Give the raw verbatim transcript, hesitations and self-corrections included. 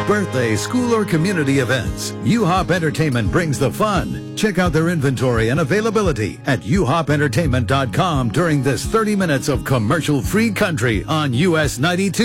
Birthday, school, or community events, U-Hop Entertainment brings the fun. Check out their inventory and availability at u hop entertainment dot com during this thirty minutes of commercial-free country on U S ninety-two.